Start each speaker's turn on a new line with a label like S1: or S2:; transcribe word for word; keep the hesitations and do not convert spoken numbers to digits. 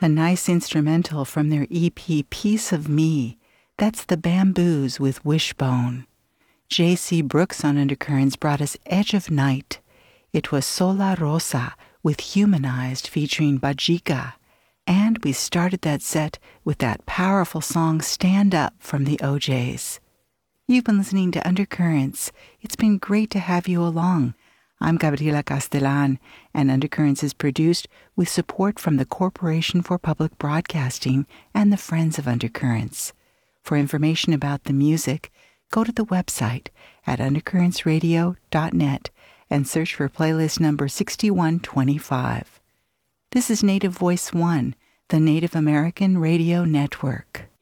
S1: A nice instrumental from their E P Piece of Me. That's the Bamboos with Wishbone. J C Brooks on Undercurrents brought us Edge of Night. It was Sola Rosa with Humanized featuring Bajika. And we started that set with that powerful song Stand Up from the O Js. You've been listening to Undercurrents. It's been great to have you along. I'm Gabriela Castellan, and Undercurrents is produced with support from the Corporation for Public Broadcasting and the Friends of Undercurrents. For information about the music, go to the website at undercurrents radio dot net and search for playlist number sixty-one twenty-five. This is Native Voice One, the Native American Radio Network.